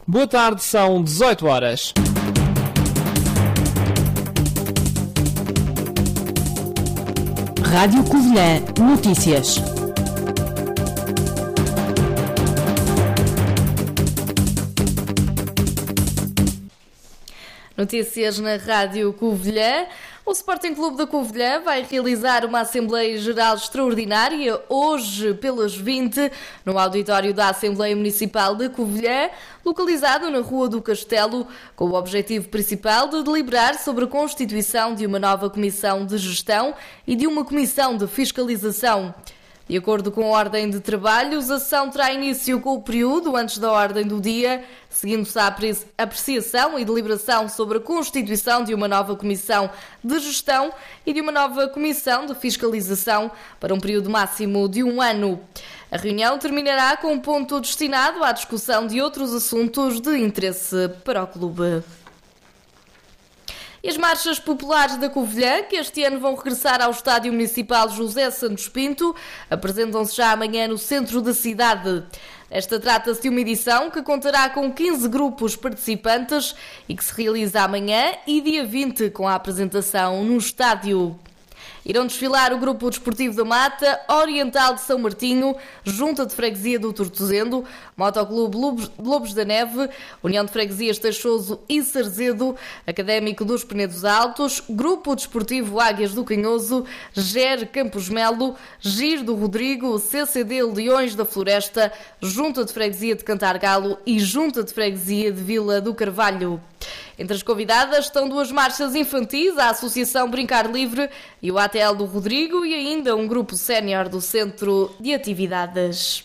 Boa tarde, são 18 horas. Rádio Covilhã. Notícias. Notícias na Rádio Covilhã. O Sporting Clube da Covilhã vai realizar uma Assembleia Geral Extraordinária hoje pelas 20 no auditório da Assembleia Municipal de Covilhã, localizado na Rua do Castelo, com o objetivo principal de deliberar sobre a constituição de uma nova comissão de gestão e de uma comissão de fiscalização. De acordo com a ordem de trabalhos, a sessão terá início com o período antes da ordem do dia, seguindo-se a apreciação e deliberação sobre a constituição de uma nova comissão de gestão e de uma nova comissão de fiscalização para um período máximo de 1 ano. A reunião terminará com um ponto destinado à discussão de outros assuntos de interesse para o clube. E as marchas populares da Covilhã, que este ano vão regressar ao Estádio Municipal José Santos Pinto, apresentam-se já amanhã no centro da cidade. Esta trata-se de uma edição que contará com 15 grupos participantes e que se realiza amanhã e dia 20 com a apresentação no estádio. Irão desfilar o Grupo Desportivo da Mata, Oriental de São Martinho, Junta de Freguesia do Tortozendo, Motoclube Lobos da Neve, União de Freguesias Teixoso e Sarzedo, Académico dos Penedos Altos, Grupo Desportivo Águias do Canhoso, GER Campos Melo, GIR do Rodrigo, CCD Leões da Floresta, Junta de Freguesia de Cantargalo e Junta de Freguesia de Vila do Carvalho. Entre as convidadas estão 2 marchas infantis, a Associação Brincar Livre e o ATL do Rodrigo e ainda um grupo sénior do Centro de Atividades.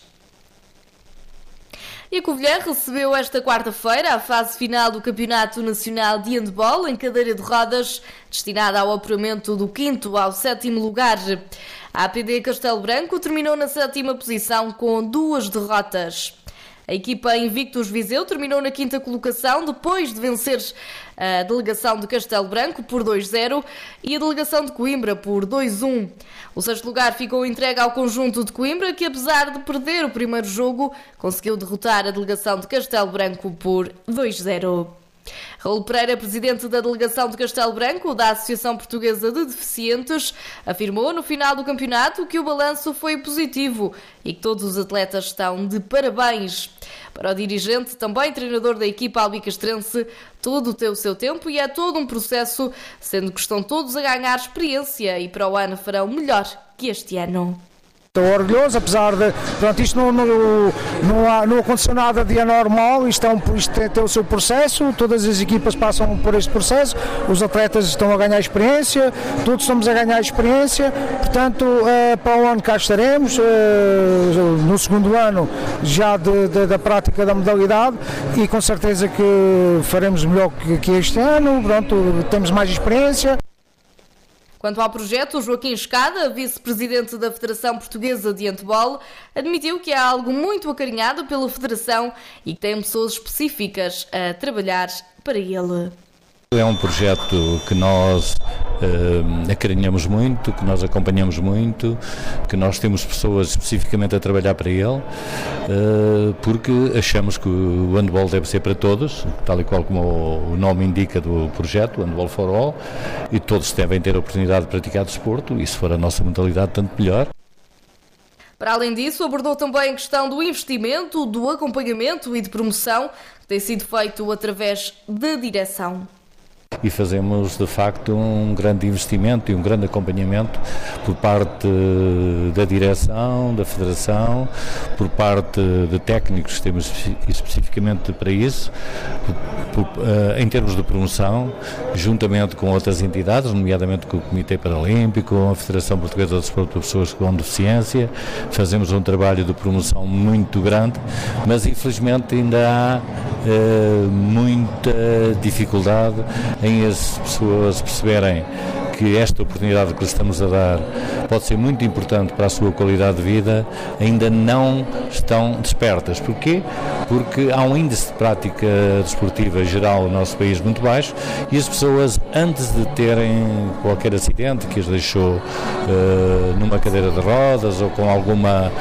E a Covilhã recebeu esta quarta-feira a fase final do Campeonato Nacional de Handball em cadeira de rodas, destinada ao apuramento do 5º ao 7º lugar. A APD Castelo Branco terminou na 7ª posição com 2 derrotas. A equipa Invictus Viseu terminou na 5ª colocação depois de vencer a delegação de Castelo Branco por 2-0 e a delegação de Coimbra por 2-1. O 6º lugar ficou entregue ao conjunto de Coimbra, que apesar de perder o primeiro jogo, conseguiu derrotar a delegação de Castelo Branco por 2-0. Raul Pereira, presidente da delegação de Castelo Branco da Associação Portuguesa de Deficientes, afirmou no final do campeonato que o balanço foi positivo e que todos os atletas estão de parabéns. Para o dirigente, também treinador da equipa albicastrense, tudo tem o seu tempo e é todo um processo, sendo que estão todos a ganhar experiência e para o ano farão melhor que este ano. Estou orgulhoso, apesar de, isto não aconteceu nada de anormal, isto tem o seu processo, todas as equipas passam por este processo, os atletas estão a ganhar experiência, todos estamos a ganhar experiência, portanto, para o ano cá estaremos, no 2º ano já da prática da modalidade e com certeza que faremos melhor que este ano, temos mais experiência. Quanto ao projeto, Joaquim Escada, vice-presidente da Federação Portuguesa de Handball, admitiu que é algo muito acarinhado pela Federação e que tem pessoas específicas a trabalhar para ele. É um projeto que nós acarinhamos muito, que nós acompanhamos muito, que nós temos pessoas especificamente a trabalhar para ele, porque achamos que o handball deve ser para todos, tal e qual como o nome indica do projeto, Handball for All, e todos devem ter a oportunidade de praticar desporto, e se for a nossa modalidade, tanto melhor. Para além disso, abordou também a questão do investimento, do acompanhamento e de promoção, que tem sido feito através da direção. E fazemos de facto um grande investimento e um grande acompanhamento por parte da direção, da Federação, por parte de técnicos que temos especificamente para isso, em termos de promoção, juntamente com outras entidades, nomeadamente com o Comitê Paralímpico, com a Federação Portuguesa de Desporto de Pessoas com Deficiência, fazemos um trabalho de promoção muito grande, mas infelizmente ainda há muita dificuldade em as pessoas perceberem que esta oportunidade que lhes estamos a dar pode ser muito importante para a sua qualidade de vida, ainda não estão despertas. Porquê? Porque há um índice de prática desportiva geral no nosso país muito baixo e as pessoas, antes de terem qualquer acidente que as deixou numa cadeira de rodas ou com alguma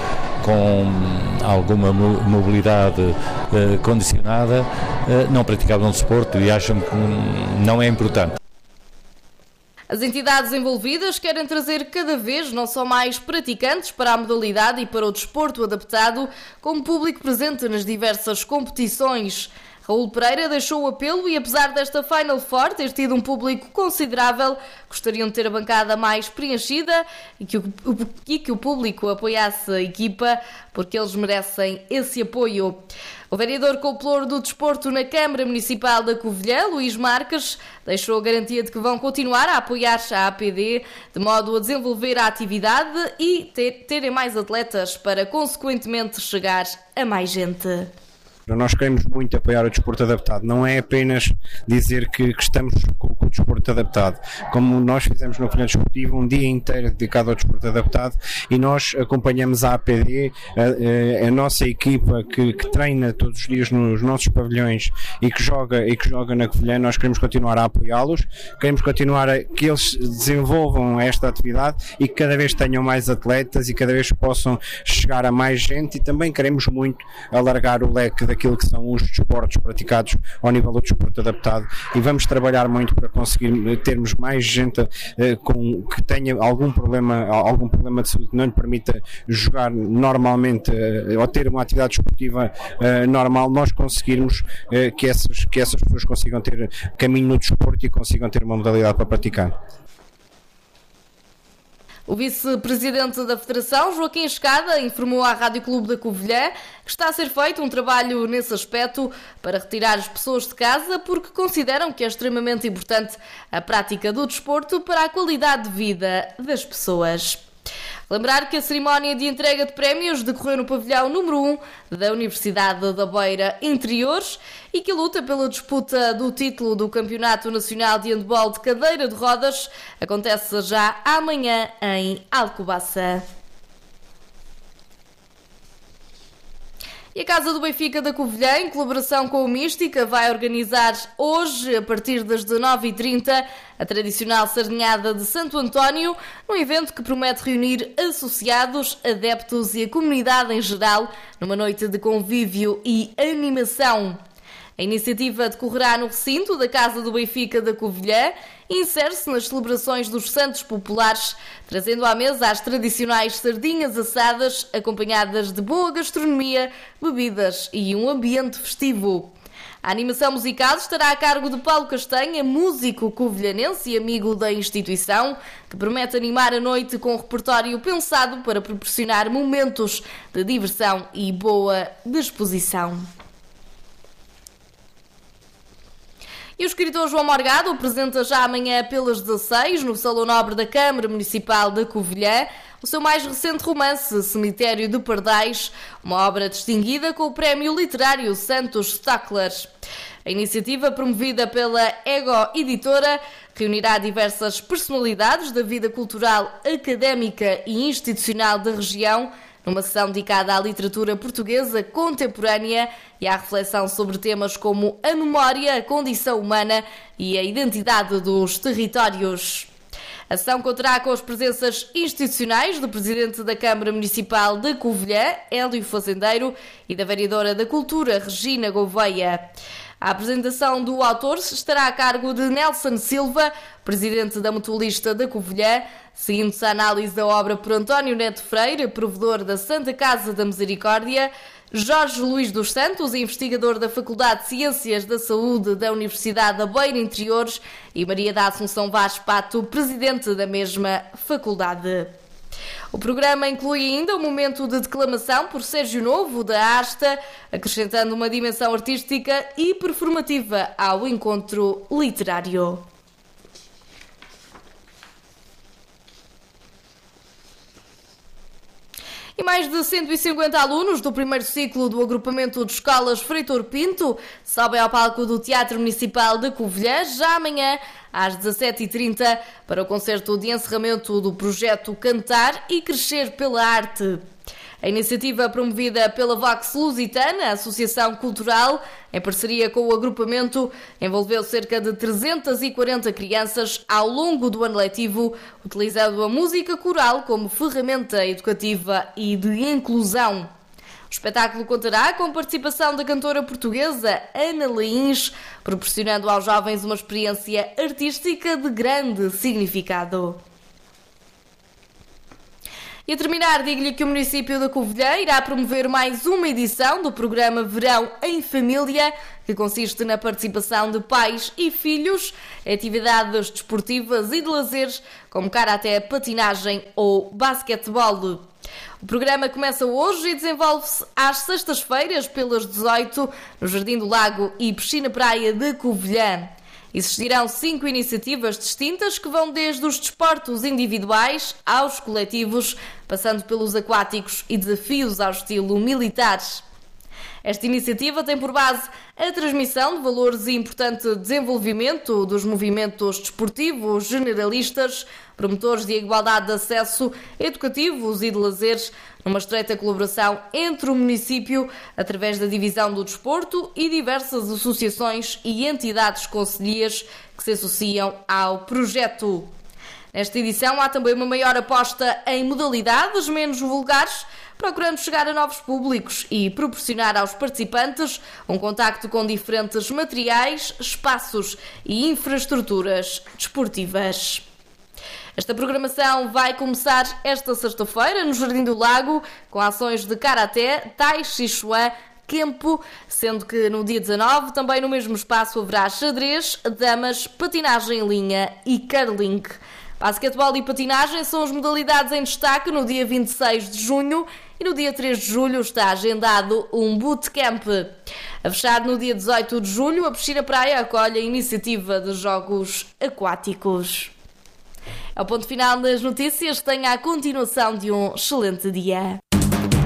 com alguma mobilidade condicionada não praticavam desporto e acham que não é importante. As entidades envolvidas querem trazer cada vez não só mais praticantes para a modalidade e para o desporto adaptado, como público presente nas diversas competições. Raul Pereira deixou o apelo e, apesar desta Final Four ter tido um público considerável, gostariam de ter a bancada mais preenchida e que o público apoiasse a equipa, porque eles merecem esse apoio. O vereador com o pelouro do desporto na Câmara Municipal da Covilhã, Luís Marques, deixou a garantia de que vão continuar a apoiar a APD, de modo a desenvolver a atividade e terem mais atletas para, consequentemente, chegar a mais gente. Nós queremos muito apoiar o desporto adaptado, não é apenas dizer que estamos com o desporto adaptado, como nós fizemos no Covilhã Desportivo, um dia inteiro dedicado ao desporto adaptado, e nós acompanhamos a APD, a nossa equipa que treina todos os dias nos nossos pavilhões e que joga na Covilhã. Nós queremos continuar a apoiá-los, queremos continuar que eles desenvolvam esta atividade e que cada vez tenham mais atletas e cada vez possam chegar a mais gente, e também queremos muito alargar o leque daquilo que são os desportos praticados ao nível do desporto adaptado, e vamos trabalhar muito para conseguir termos mais gente que tenha algum problema de saúde que não lhe permita jogar normalmente ou ter uma atividade desportiva normal, nós conseguirmos que essas pessoas consigam ter caminho no desporto e consigam ter uma modalidade para praticar. O vice-presidente da Federação, Joaquim Escada, informou à Rádio Clube da Covilhã que está a ser feito um trabalho nesse aspecto para retirar as pessoas de casa, porque consideram que é extremamente importante a prática do desporto para a qualidade de vida das pessoas. Lembrar que a cerimónia de entrega de prémios decorreu no pavilhão número 1 da Universidade da Beira Interiores e que a luta pela disputa do título do Campeonato Nacional de Handball de Cadeira de Rodas acontece já amanhã em Alcobaça. E a Casa do Benfica da Covilhã, em colaboração com o Mística, vai organizar hoje, a partir das 19h30, a tradicional sardinhada de Santo António, num evento que promete reunir associados, adeptos e a comunidade em geral, numa noite de convívio e animação. A iniciativa decorrerá no recinto da Casa do Benfica da Covilhã e insere-se nas celebrações dos Santos Populares, trazendo à mesa as tradicionais sardinhas assadas, acompanhadas de boa gastronomia, bebidas e um ambiente festivo. A animação musical estará a cargo de Paulo Castanha, músico covilhanense e amigo da instituição, que promete animar a noite com um repertório pensado para proporcionar momentos de diversão e boa disposição. E o escritor João Morgado apresenta já amanhã pelas 16, no Salão Nobre da Câmara Municipal da Covilhã, o seu mais recente romance, Cemitério de Pardais, uma obra distinguida com o Prémio Literário Santos Stockler. A iniciativa, promovida pela Ego Editora, reunirá diversas personalidades da vida cultural, académica e institucional da região, numa sessão dedicada à literatura portuguesa contemporânea e à reflexão sobre temas como a memória, a condição humana e a identidade dos territórios. A sessão contará com as presenças institucionais do Presidente da Câmara Municipal de Covilhã, Hélio Fazendeiro, e da Vereadora da Cultura, Regina Gouveia. A apresentação do autor estará a cargo de Nelson Silva, presidente da Mutualista da Covilhã, seguindo-se a análise da obra por António Neto Freire, provedor da Santa Casa da Misericórdia, Jorge Luís dos Santos, investigador da Faculdade de Ciências da Saúde da Universidade da Beira Interiores, e Maria da Assunção Vaz Pato, presidente da mesma faculdade. O programa inclui ainda um momento de declamação por Sérgio Novo, da Asta, acrescentando uma dimensão artística e performativa ao encontro literário. E mais de 150 alunos do primeiro ciclo do agrupamento de escolas Freitor Pinto sobem ao palco do Teatro Municipal de Covilhã já amanhã às 17h30 para o concerto de encerramento do projeto Cantar e Crescer pela Arte. A iniciativa promovida pela Vox Lusitana, a Associação Cultural, em parceria com o agrupamento, envolveu cerca de 340 crianças ao longo do ano letivo, utilizando a música coral como ferramenta educativa e de inclusão. O espetáculo contará com a participação da cantora portuguesa Ana Laíns, proporcionando aos jovens uma experiência artística de grande significado. E a terminar, digo-lhe que o município da Covilhã irá promover mais uma edição do programa Verão em Família, que consiste na participação de pais e filhos em atividades desportivas e de lazeres, como karaté, patinagem ou basquetebol. O programa começa hoje e desenvolve-se às sextas-feiras pelas 18 no Jardim do Lago e Piscina Praia de Covilhã. Existirão 5 iniciativas distintas que vão desde os desportos individuais aos coletivos, passando pelos aquáticos e desafios ao estilo militar. Esta iniciativa tem por base a transmissão de valores e importante desenvolvimento dos movimentos desportivos generalistas, promotores de igualdade de acesso, educativos e de lazeres, numa estreita colaboração entre o município, através da divisão do desporto e diversas associações e entidades concelhias que se associam ao projeto. Nesta edição há também uma maior aposta em modalidades menos vulgares, procurando chegar a novos públicos e proporcionar aos participantes um contacto com diferentes materiais, espaços e infraestruturas desportivas. Esta programação vai começar esta sexta-feira no Jardim do Lago, com ações de karaté, tai chi chuan, kempo, sendo que no dia 19 também no mesmo espaço haverá xadrez, damas, patinagem em linha e curling. Basquetebol e patinagem são as modalidades em destaque no dia 26 de junho e no dia 3 de julho está agendado um bootcamp. A fechar no dia 18 de julho, a Piscina Praia acolhe a iniciativa de jogos aquáticos. É o ponto final das notícias. Tenha a continuação de um excelente dia.